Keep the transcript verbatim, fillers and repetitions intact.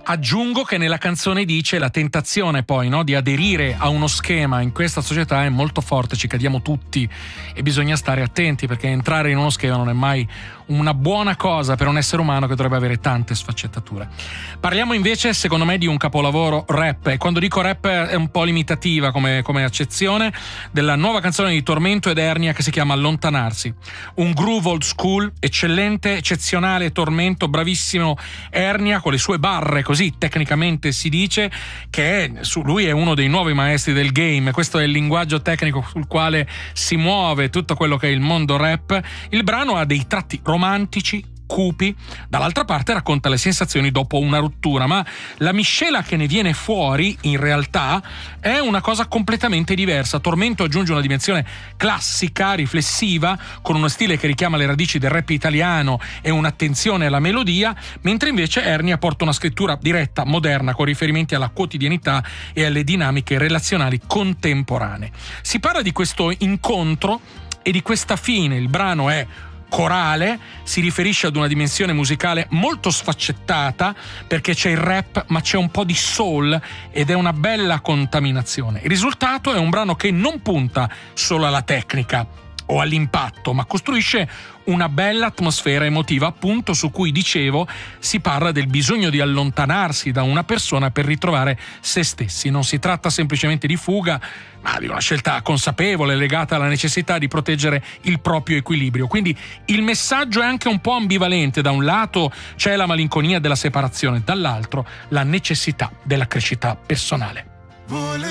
Aggiungo che nella canzone dice la tentazione poi, no, di aderire a uno schema in questa società è molto forte, ci cadiamo tutti e bisogna stare attenti, perché entrare in uno schema non è mai una buona cosa per un essere umano che dovrebbe avere tante sfaccettature. Parliamo invece, secondo me, di un capolavoro rap, e quando dico rap è un po' limitativa come, come accezione, della nuova canzone di Tormento ed Ernia che si chiama Allontanarsi. Un groove old school, eccellente, eccezionale Tormento, bravissimo Ernia con le sue barre, così tecnicamente si dice, che è, su, lui è uno dei nuovi maestri del game. Questo è il linguaggio tecnico sul quale si muove tutto quello che è il mondo rap. Il brano ha dei tratti romantici, cupi, dall'altra parte racconta le sensazioni dopo una rottura, ma la miscela che ne viene fuori in realtà è una cosa completamente diversa. Tormento aggiunge una dimensione classica, riflessiva, con uno stile che richiama le radici del rap italiano e un'attenzione alla melodia, mentre invece Ernia porta una scrittura diretta, moderna, con riferimenti alla quotidianità e alle dinamiche relazionali contemporanee. Si parla di questo incontro e di questa fine. Il brano è corale, si riferisce ad una dimensione musicale molto sfaccettata, perché c'è il rap ma c'è un po' di soul ed è una bella contaminazione. Il risultato è un brano che non punta solo alla tecnica o all'impatto, ma costruisce una bella atmosfera emotiva, appunto, su cui dicevo si parla del bisogno di allontanarsi da una persona per ritrovare se stessi. Non si tratta semplicemente di fuga, ma di una scelta consapevole legata alla necessità di proteggere il proprio equilibrio. Quindi il messaggio è anche un po' ambivalente: da un lato c'è la malinconia della separazione, dall'altro la necessità della crescita personale.